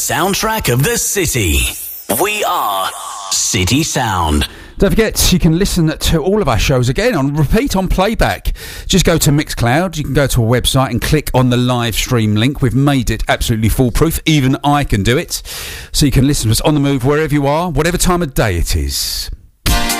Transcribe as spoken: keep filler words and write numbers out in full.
Soundtrack of the city. We are City Sound. Don't forget, you can listen to all of our shows again on repeat, on playback. Just go to Mixcloud, you can go to our website and click on the live stream link. We've made it absolutely foolproof. Even I can do it. So you can listen to us on the move wherever you are, whatever time of day it is.